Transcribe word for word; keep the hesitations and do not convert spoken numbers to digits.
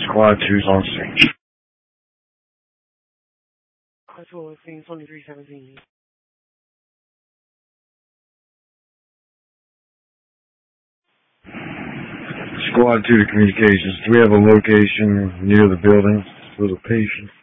Squad two's on scene. Squad two on scene, twenty-three seventeen. Squad two to communications. Do we have a location near the building for the patient?